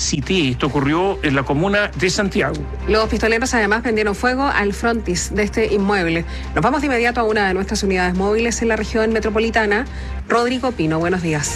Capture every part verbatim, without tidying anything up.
Cité. Esto ocurrió en la comuna de Santiago. Los pistoleros además prendieron fuego al frontis de este inmueble. Nos vamos de inmediato a una de nuestras unidades móviles en la región metropolitana. Rodrigo Pino, buenos días.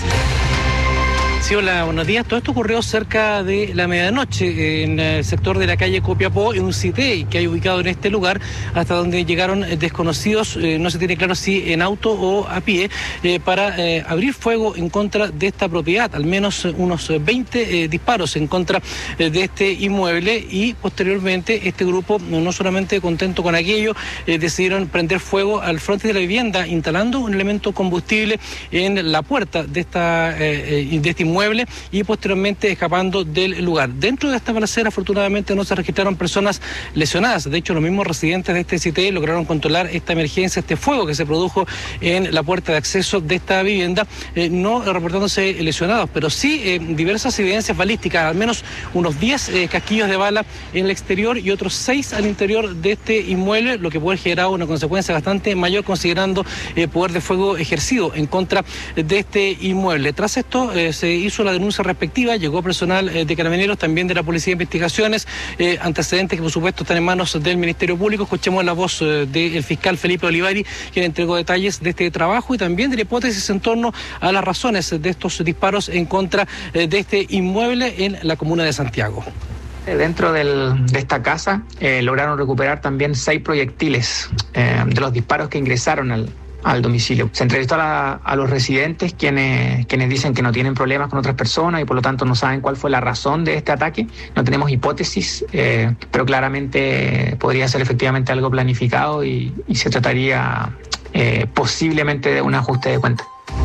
Sí, hola, buenos días. Todo esto ocurrió cerca de la medianoche en el sector de la calle Copiapó, en un sitio que hay ubicado en este lugar, hasta donde llegaron desconocidos, eh, no se tiene claro si en auto o a pie, eh, para eh, abrir fuego en contra de esta propiedad, al menos unos veinte eh, disparos en contra eh, de este inmueble, y posteriormente este grupo, no solamente contento con aquello, eh, decidieron prender fuego al frente de la vivienda, instalando un elemento combustible en la puerta de, esta, eh, de este inmueble, Mueble y posteriormente escapando del lugar. Dentro de esta balacera, afortunadamente, no se registraron personas lesionadas. De hecho, los mismos residentes de este sitio lograron controlar esta emergencia, este fuego que se produjo en la puerta de acceso de esta vivienda, eh, no reportándose lesionados, pero sí eh, diversas evidencias balísticas, al menos unos diez eh, casquillos de bala en el exterior y otros seis al interior de este inmueble, lo que puede generar una consecuencia bastante mayor considerando el eh, poder de fuego ejercido en contra de este inmueble. Tras esto, eh, se hizo la denuncia respectiva, llegó personal eh, de Carabineros, también de la Policía de Investigaciones, eh, antecedentes que por supuesto están en manos del Ministerio Público. Escuchemos la voz eh, del fiscal Felipe Olivari, quien entregó detalles de este trabajo y también de la hipótesis en torno a las razones de estos disparos en contra eh, de este inmueble en la comuna de Santiago. Dentro del, de esta casa eh, lograron recuperar también seis proyectiles eh, de los disparos que ingresaron al al domicilio. Se entrevistó a, la, a los residentes quienes, quienes dicen que no tienen problemas con otras personas y por lo tanto no saben cuál fue la razón de este ataque. No tenemos hipótesis, eh, pero claramente podría ser efectivamente algo planificado y, y se trataría eh, posiblemente de un ajuste de cuentas.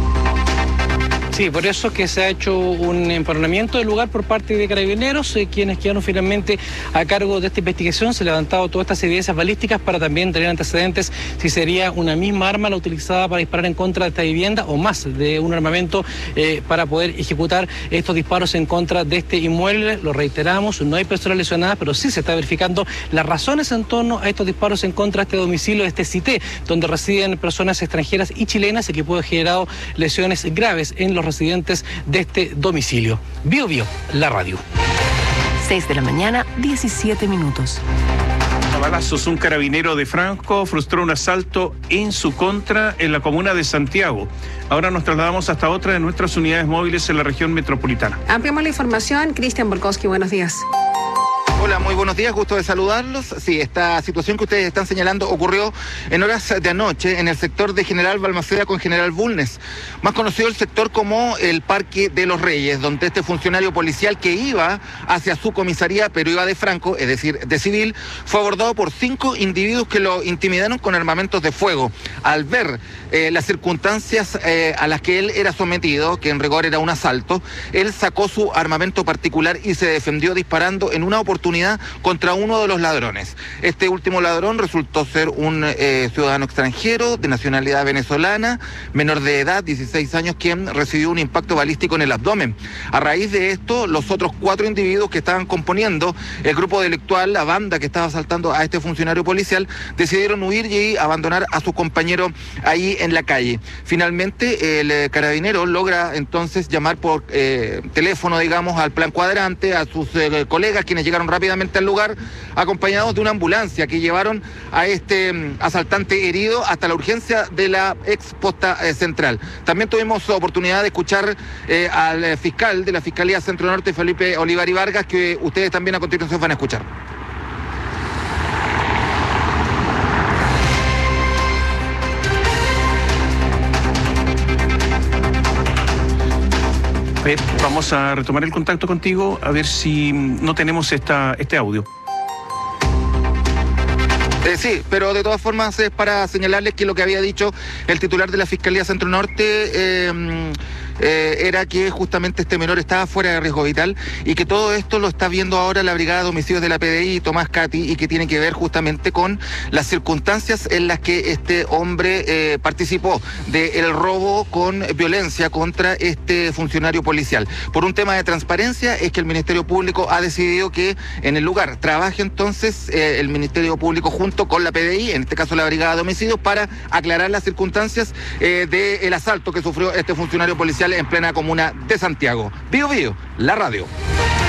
Sí, por eso que se ha hecho un empadronamiento del lugar por parte de Carabineros, eh, quienes quedaron finalmente a cargo de esta investigación. Se han levantado todas estas evidencias balísticas para también tener antecedentes si sería una misma arma la utilizada para disparar en contra de esta vivienda o más de un armamento eh, para poder ejecutar estos disparos en contra de este inmueble. Lo reiteramos, no hay personas lesionadas, pero sí se está verificando las razones en torno a estos disparos en contra de este domicilio, de este sitio, donde residen personas extranjeras y chilenas y que puede haber generado lesiones graves en los residentes de este domicilio. Bio Bio, la radio. seis de la mañana, diecisiete minutos. A balazos, un carabinero de Franco frustró un asalto en su contra en la comuna de Santiago. Ahora nos trasladamos hasta otra de nuestras unidades móviles en la región metropolitana. Ampliamos la información. Cristian Borkowski, buenos días. Hola, muy buenos días, gusto de saludarlos. Sí, esta situación que ustedes están señalando ocurrió en horas de anoche en el sector de General Balmaceda con General Bulnes, más conocido el sector como el Parque de los Reyes, donde este funcionario policial que iba hacia su comisaría, pero iba de franco, es decir, de civil, fue abordado por cinco individuos que lo intimidaron con armamentos de fuego. Al ver eh, las circunstancias eh, a las que él era sometido, que en rigor era un asalto, él sacó su armamento particular y se defendió disparando en una oportunidad contra uno de los ladrones. Este último ladrón resultó ser un eh, ciudadano extranjero de nacionalidad venezolana, menor de edad, dieciséis años, quien recibió un impacto balístico en el abdomen. A raíz de esto, los otros cuatro individuos que estaban componiendo el grupo delictual, la banda que estaba asaltando a este funcionario policial, decidieron huir y abandonar a su compañero ahí en la calle. Finalmente, el eh, carabinero logra entonces llamar por eh, teléfono, digamos, al plan cuadrante, a sus eh, colegas, quienes llegaron rápidamente al lugar, acompañados de una ambulancia que llevaron a este um, asaltante herido hasta la urgencia de la ex posta eh, central. También tuvimos oportunidad de escuchar eh, al eh, fiscal de la Fiscalía Centro Norte, Felipe Olivari Vargas, que ustedes también a continuación van a escuchar. Vamos a retomar el contacto contigo a ver si no tenemos esta, este audio. Eh, sí, pero de todas formas es para señalarles que lo que había dicho el titular de la Fiscalía Centro Norte eh, eh, era que justamente este menor estaba fuera de riesgo vital y que todo esto lo está viendo ahora la Brigada de Homicidios de la P D I, Tomás Cati, y que tiene que ver justamente con las circunstancias en las que este hombre eh, participó del robo con violencia contra este funcionario policial. Por un tema de transparencia es que el Ministerio Público ha decidido que en el lugar trabaje entonces eh, el Ministerio Público junto con la P D I, en este caso la Brigada de Homicidios, para aclarar las circunstancias eh, del asalto que sufrió este funcionario policial en plena comuna de Santiago. Bio Bio, la radio.